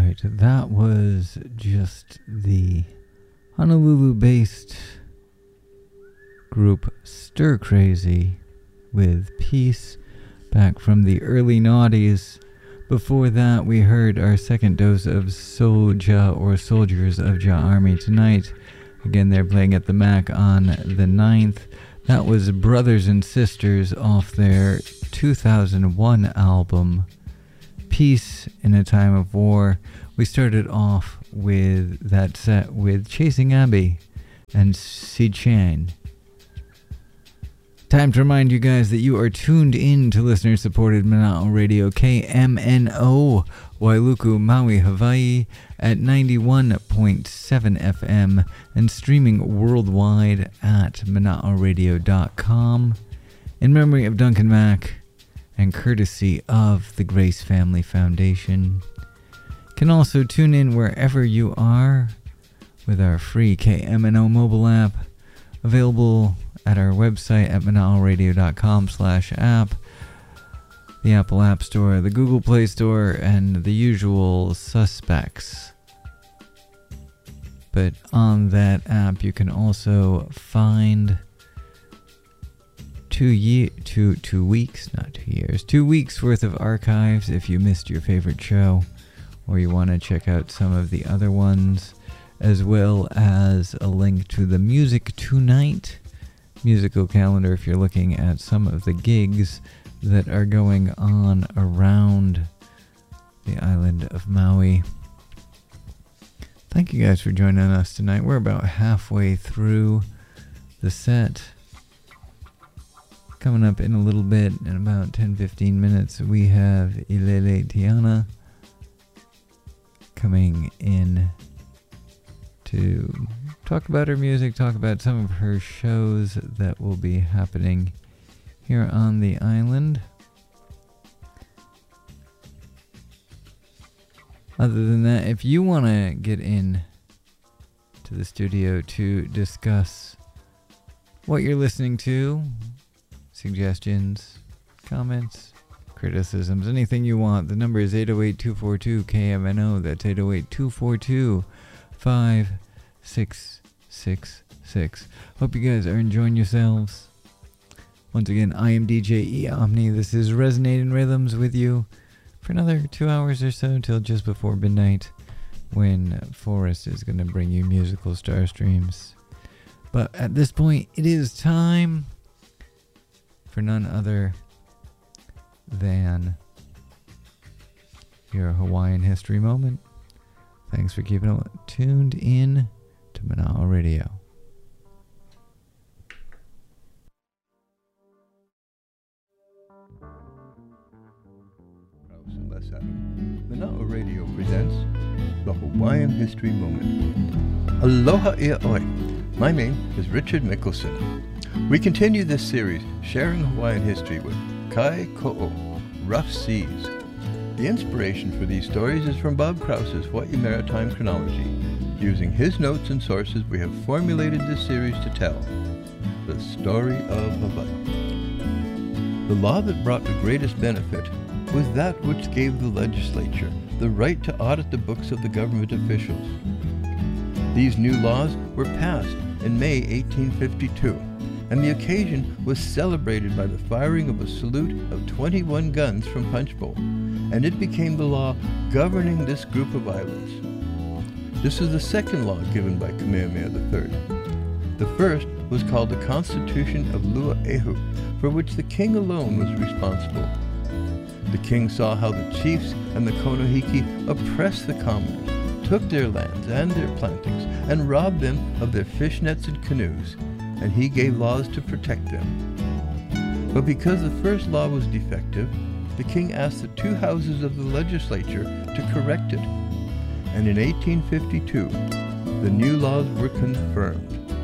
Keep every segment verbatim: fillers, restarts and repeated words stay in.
right, that was just the Honolulu-based group Stir Crazy with Peace, back from the early noughties. Before that, we heard our second dose of Soulja, or Soldiers of Jah Army Tonight. Again, they're playing at the Mac on the ninth. That was Brothers and Sisters off their two thousand one album, Peace in a Time of War. We started off with that set with Chasing Abbey and Si Chain. Time to remind you guys that you are tuned in to listener-supported Mana'o Radio, K M N O, Wailuku, Maui, Hawaii, at ninety-one point seven F M, and streaming worldwide at mana'o radio dot com. In memory of Duncan Mack, and courtesy of the Grace Family Foundation. Can also tune in wherever you are with our free K M N O mobile app, available at our website at mana'o radio dot com slash app, the Apple App Store, the Google Play Store, and the usual suspects. But on that app, you can also find two year, two two weeks, not two years, two weeks worth of archives if you missed your favorite show, or you want to check out some of the other ones, as well as a link to the Music Tonight musical calendar if you're looking at some of the gigs that are going on around the island of Maui. Thank you guys for joining us tonight. We're about halfway through the set. Coming up in a little bit, in about ten to fifteen minutes, we have Ilele Tiana coming in to talk about her music, talk about some of her shows that will be happening here on the island. Other than that, if you want to get in to the studio to discuss what you're listening to, suggestions, comments, criticisms, anything you want, the number is eight oh eight, two four two, K M N O. That's eight oh eight, two four two, five six six six. Hope you guys are enjoying yourselves. Once again, I am D J E Omni. This is Resonating Rhythms with you for another two hours or so till just before midnight, when Forrest is going to bring you musical star streams. But at this point, it is time for none other than your Hawaiian History Moment. Thanks for keeping it tuned in to Mana'o Radio. Mana'o Radio presents the Hawaiian History Moment. Aloha ia oi. My name is Richard Mickelson. We continue this series sharing Hawaiian history with Kai Ko'o, Rough Seas. The inspiration for these stories is from Bob Krause's Hawaii Maritime Chronology. Using his notes and sources, we have formulated this series to tell the story of Hawaii. The law that brought the greatest benefit was that which gave the legislature the right to audit the books of the government officials. These new laws were passed in May eighteen fifty-two, and the occasion was celebrated by the firing of a salute of twenty-one guns from Punchbowl, and it became the law governing this group of islands. This was the second law given by Kamehameha the third. The first was called the Constitution of Lua'ehu, for which the king alone was responsible. The king saw how the chiefs and the Konohiki oppressed the commoners, took their lands and their plantings, and robbed them of their fish nets and canoes, and he gave laws to protect them. But because the first law was defective, the king asked the two houses of the legislature to correct it, and in eighteen fifty-two, the new laws were confirmed.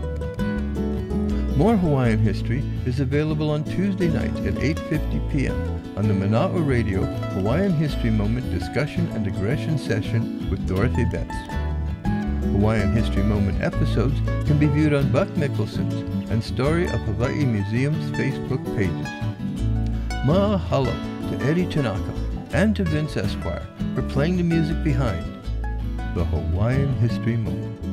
More Hawaiian history is available on Tuesday night at eight fifty p.m. on the Mana'o Radio Hawaiian History Moment Discussion and Aggression Session with Dorothy Betts. Hawaiian History Moment episodes can be viewed on Buck Mickelson's and Story of Hawaii Museum's Facebook pages. Mahalo to Eddie Tanaka and to Vince Esquire for playing the music behind, the Hawaiian History Moment.